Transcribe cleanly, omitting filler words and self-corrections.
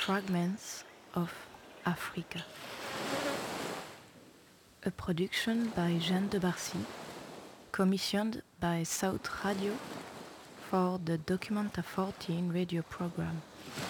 Fragments of Africa. A production by Jeanne de Barcy, commissioned by South Radio for the Documenta 14 radio program.